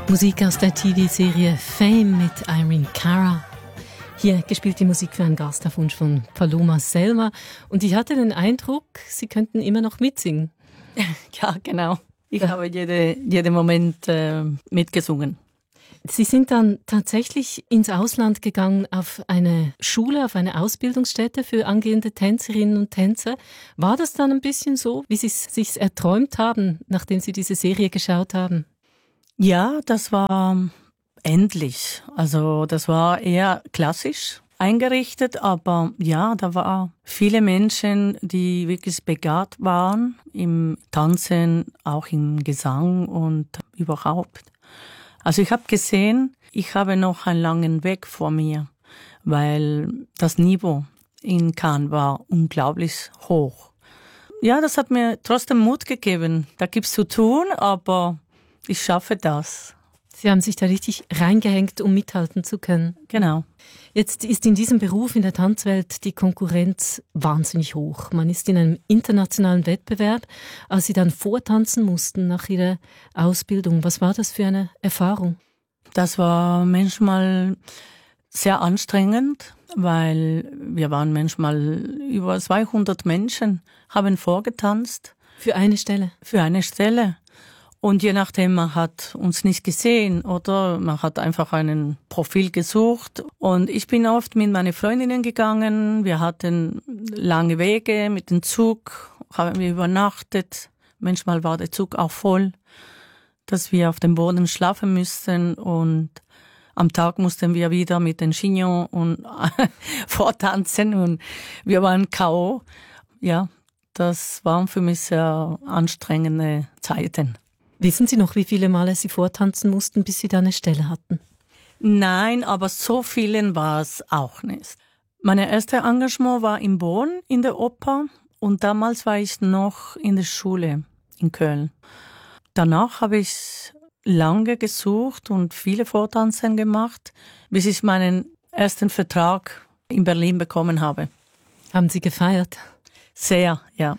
Musik aus der TV-Serie Fame mit Irene Cara. Hier gespielt die Musik für einen Gast auf Wunsch von Paloma Selma. Und ich hatte den Eindruck, Sie könnten immer noch mitsingen. Ja, genau. Ich habe jeden Moment mitgesungen. Sie sind dann tatsächlich ins Ausland gegangen auf eine Schule, auf eine Ausbildungsstätte für angehende Tänzerinnen und Tänzer. War das dann ein bisschen so, wie Sie es sich erträumt haben, nachdem Sie diese Serie geschaut haben? Ja, das war ähnlich. Also das war eher klassisch eingerichtet, aber ja, da waren viele Menschen, die wirklich begabt waren im Tanzen, auch im Gesang und überhaupt. Also ich habe gesehen, ich habe noch einen langen Weg vor mir, weil das Niveau in Cannes war unglaublich hoch. Ja, das hat mir trotzdem Mut gegeben. Da gibt's zu tun, aber ich schaffe das. Sie haben sich da richtig reingehängt, um mithalten zu können. Genau. Jetzt ist in diesem Beruf, in der Tanzwelt, die Konkurrenz wahnsinnig hoch. Man ist in einem internationalen Wettbewerb. Als Sie dann vortanzen mussten nach Ihrer Ausbildung, was war das für eine Erfahrung? Das war manchmal sehr anstrengend, weil wir waren manchmal über 200 Menschen, haben vorgetanzt. Für eine Stelle? Für eine Stelle. Und je nachdem, man hat uns nicht gesehen oder man hat einfach einen Profil gesucht. Und ich bin oft mit meinen Freundinnen gegangen. Wir hatten lange Wege mit dem Zug, haben wir übernachtet. Manchmal war der Zug auch voll, dass wir auf dem Boden schlafen mussten. Und am Tag mussten wir wieder mit den Chignon und vortanzen. Und wir waren K.O. Ja, das waren für mich sehr anstrengende Zeiten. Wissen Sie noch, wie viele Male Sie vortanzen mussten, bis Sie da eine Stelle hatten? Nein, aber so vielen war es auch nicht. Mein erstes Engagement war in Bonn in der Oper und damals war ich noch in der Schule in Köln. Danach habe ich lange gesucht und viele Vortanzen gemacht, bis ich meinen ersten Vertrag in Berlin bekommen habe. Haben Sie gefeiert? Sehr, ja.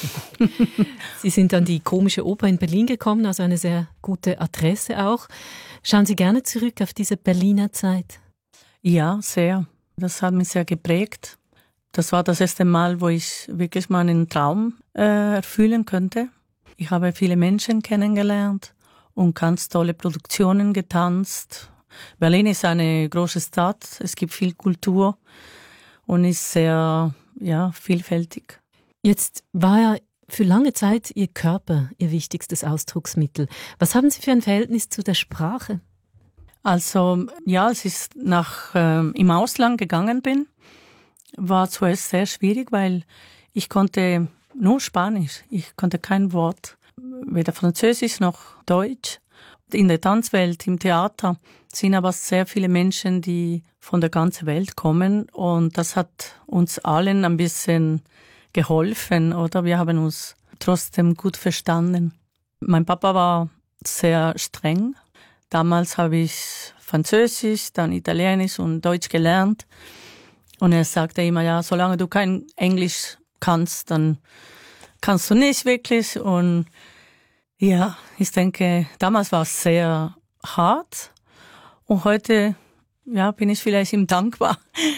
Sie sind an die Komische Oper in Berlin gekommen, also eine sehr gute Adresse auch. Schauen Sie gerne zurück auf diese Berliner Zeit? Ja, sehr. Das hat mich sehr geprägt. Das war das erste Mal, wo ich wirklich meinen Traum erfüllen könnte. Ich habe viele Menschen kennengelernt und ganz tolle Produktionen getanzt. Berlin ist eine große Stadt, es gibt viel Kultur und ist sehr vielfältig. Jetzt war ja für lange Zeit Ihr Körper Ihr wichtigstes Ausdrucksmittel. Was haben Sie für ein Verhältnis zu der Sprache? Also, ja, als ich im Ausland gegangen bin, war zuerst sehr schwierig, weil ich konnte nur Spanisch. Ich konnte kein Wort, weder Französisch noch Deutsch. In der Tanzwelt, im Theater, sind aber sehr viele Menschen, die von der ganzen Welt kommen. Und das hat uns allen ein bisschen geholfen, oder? Wir haben uns trotzdem gut verstanden. Mein Papa war sehr streng. Damals habe ich Französisch, dann Italienisch und Deutsch gelernt. Und er sagte immer, ja, solange du kein Englisch kannst, dann kannst du nicht wirklich. Und ja, ich denke, damals war es sehr hart. Und heute, ja, bin ich vielleicht ihm dankbar.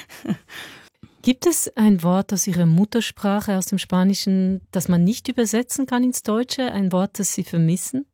Gibt es ein Wort aus Ihrer Muttersprache, aus dem Spanischen, das man nicht übersetzen kann ins Deutsche? Ein Wort, das Sie vermissen?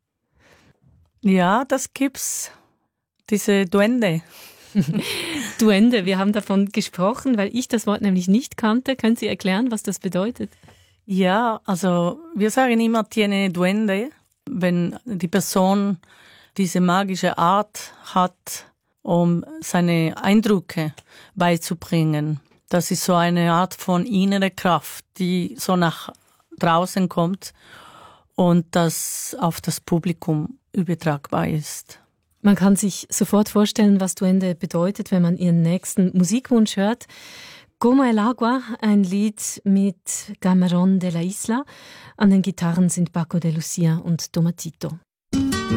Ja, das gibt's. Diese Duende. Duende, wir haben davon gesprochen, weil ich das Wort nämlich nicht kannte. Können Sie erklären, was das bedeutet? Ja, also wir sagen immer tiene Duende, wenn die Person diese magische Art hat, um seine Eindrücke beizubringen. Das ist so eine Art von innerer Kraft, die so nach draußen kommt und das auf das Publikum übertragbar ist. Man kann sich sofort vorstellen, was Duende bedeutet, wenn man Ihren nächsten Musikwunsch hört. Como el agua, ein Lied mit Camarón de la Isla. An den Gitarren sind Paco de Lucia und Tomatito.